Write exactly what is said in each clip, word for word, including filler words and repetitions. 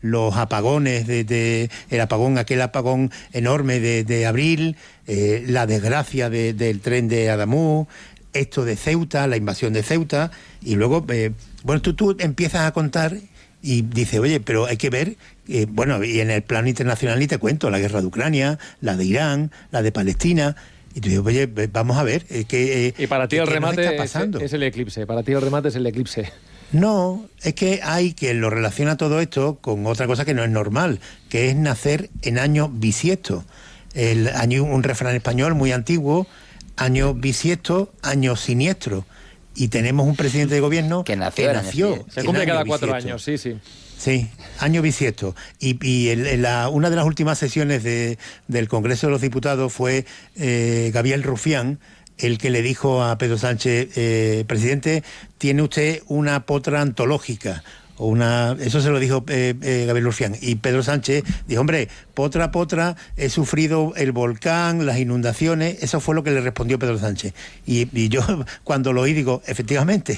los apagones, de, de el apagón, aquel apagón enorme de, de abril, eh, la desgracia de, del tren de Adamuz, esto de Ceuta, la invasión de Ceuta, y luego, eh, bueno, tú, tú empiezas a contar y dices, oye, pero hay que ver, eh, bueno, y en el plano internacional ni te cuento, la guerra de Ucrania, la de Irán, la de Palestina. Y tú dices, oye, vamos a ver, eh, que eh, y para ti el remate es, es el eclipse, para ti el remate es el eclipse. No, es que hay quien lo relaciona todo esto con otra cosa que no es normal, que es nacer en año bisiesto. El año, un refrán español muy antiguo, año bisiesto, año siniestro. Y tenemos un presidente de gobierno que nació. Que nació Se cumple cada cuatro bisiesto. años, sí, sí. Sí, año bisiesto. Y, y el, el, la, una de las últimas sesiones de, del Congreso de los Diputados fue eh, Gabriel Rufián, el que le dijo a Pedro Sánchez, eh, presidente, tiene usted una potra antológica. O una, eso se lo dijo eh, eh, Gabriel Rufián. Y Pedro Sánchez dijo, hombre, potra, potra, he sufrido el volcán, las inundaciones. Eso fue lo que le respondió Pedro Sánchez. Y, y yo cuando lo oí digo, efectivamente,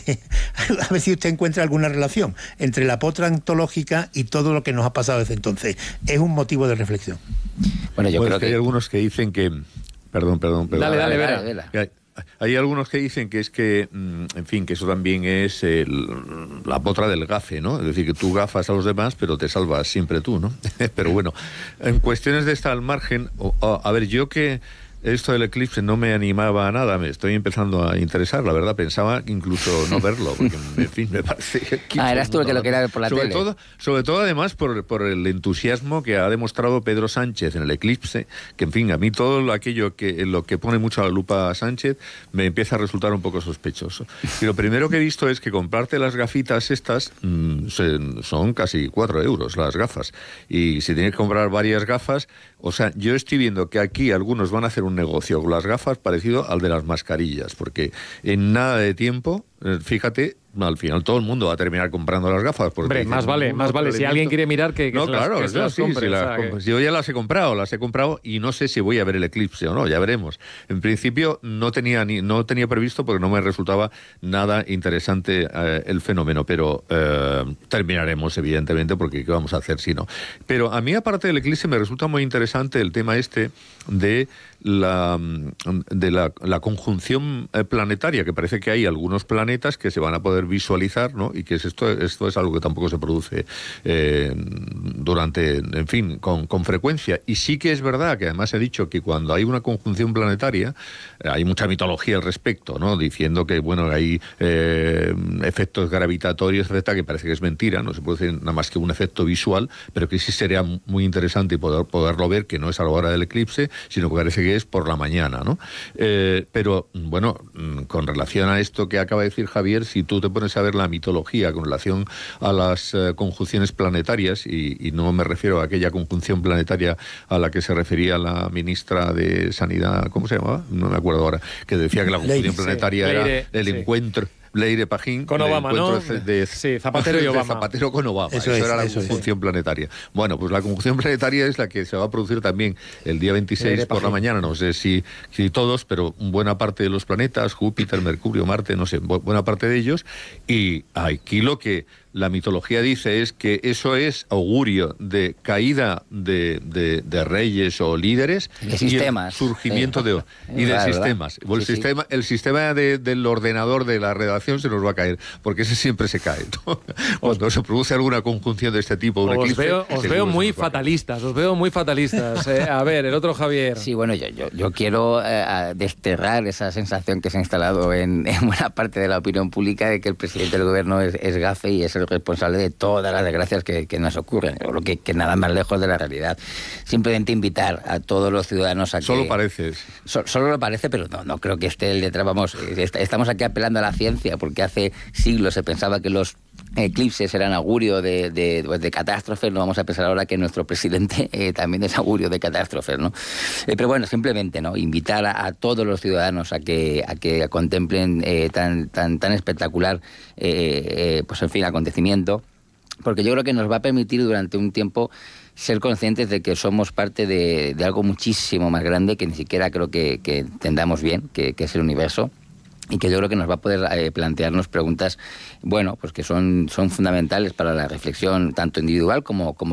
a ver si usted encuentra alguna relación entre la potra antológica y todo lo que nos ha pasado desde entonces. Es un motivo de reflexión. Bueno, yo bueno, creo que hay algunos que dicen que... Perdón, perdón, perdón. Dale, dale, dale, dale. Hay, hay algunos que dicen que es que, en fin, que eso también es el, la potra del gafe, ¿no? Es decir, que tú gafas a los demás, pero te salvas siempre tú, ¿no? Pero bueno, en cuestiones de esta al margen, o, o, a ver, yo que esto del eclipse no me animaba a nada, me estoy empezando a interesar, la verdad, pensaba incluso no verlo, porque, en fin, me parece... Que ah, eras tú el que lo quería ver por la sobre tele. Todo, sobre todo, además, por, por el entusiasmo que ha demostrado Pedro Sánchez en el eclipse, que, en fin, a mí todo aquello que lo que pone mucho a la lupa a Sánchez me empieza a resultar un poco sospechoso. Y lo primero que he visto es que comprarte las gafitas estas mmm, son casi cuatro euros las gafas. Y si tienes que comprar varias gafas, o sea, yo estoy viendo que aquí algunos van a hacer un negocio con las gafas parecido al de las mascarillas, porque en nada de tiempo, fíjate, al final todo el mundo va a terminar comprando las gafas. Porque Hombre, más vale, más vale. Si alguien quiere mirar que, que no, se claro, las, que se las sí, compre. Si o sea, que... yo ya las he comprado, las he comprado y no sé si voy a ver el eclipse o no, ya veremos. En principio no tenía ni no tenía previsto porque no me resultaba nada interesante eh, el fenómeno, pero eh, terminaremos evidentemente porque ¿qué vamos a hacer si no? Pero a mí aparte del eclipse me resulta muy interesante el tema este de la de la, la conjunción planetaria, que parece que hay algunos planetas que se van a poder visualizar, ¿no? Y que es esto, esto es algo que tampoco se produce eh, durante, en fin, con, con frecuencia. Y sí que es verdad que además he dicho que cuando hay una conjunción planetaria, eh, hay mucha mitología al respecto, ¿no? Diciendo que, bueno, hay eh, efectos gravitatorios, etcétera, que parece que es mentira, no se produce nada más que un efecto visual, pero que sí sería muy interesante poder, poderlo ver, que no es a la hora del eclipse, sino que parece que es por la mañana, ¿no? Eh, pero, bueno, con relación a esto que acaba de decir Javier, si tú te pones a ver la mitología con relación a las eh, conjunciones planetarias, y, y no me refiero a aquella conjunción planetaria a la que se refería la ministra de Sanidad, ¿cómo se llamaba? No me acuerdo ahora, que decía que la conjunción Leire, planetaria sí. era Leire, el sí. encuentro... Leire Pajín con Obama, ¿no? De, de, sí, Zapatero y Obama. De Zapatero con Obama. Eso, eso es, era la eso conjunción es. planetaria. Bueno, pues la conjunción planetaria es la que se va a producir también el día veintiséis por la mañana. No sé si, si todos, pero buena parte de los planetas, Júpiter, Mercurio, Marte, no sé, buena parte de ellos. Y aquí lo que la mitología dice es que eso es augurio de caída de, de, de reyes o líderes de sistemas, y el surgimiento sí. de y de claro, sistemas. El sí, sistema, sí. el sistema de, del ordenador de la redacción se nos va a caer, porque ese siempre se cae, ¿no? Cuando os, se produce alguna conjunción de este tipo, un os eclipse, veo, os veo muy fatalistas, os veo muy fatalistas. Eh, a ver, el otro Javier. Sí, bueno, yo, yo, yo quiero eh, desterrar esa sensación que se ha instalado en, en buena parte de la opinión pública de que el presidente del gobierno es, es gafe y es el responsable de todas las desgracias que, que nos ocurren, o lo que, que nada más lejos de la realidad. Simplemente invitar a todos los ciudadanos a que... Solo pareces. So, solo lo parece, pero no, no creo que esté el detrás. Vamos, estamos aquí apelando a la ciencia, porque hace siglos se pensaba que los eclipses eran augurio de, de, de catástrofes. No vamos a pensar ahora que nuestro presidente eh, también es augurio de catástrofes, ¿no? Eh, pero bueno, simplemente, ¿no? Invitar a, a todos los ciudadanos a que, a que contemplen eh, tan, tan, tan espectacular, eh, eh, pues en fin, acontecimiento, porque yo creo que nos va a permitir durante un tiempo ser conscientes de que somos parte de, de algo muchísimo más grande que ni siquiera creo que, que entendamos bien, que, que es el universo. Y que yo creo que nos va a poder eh, plantearnos preguntas, bueno, pues que son, son fundamentales para la reflexión tanto individual como, como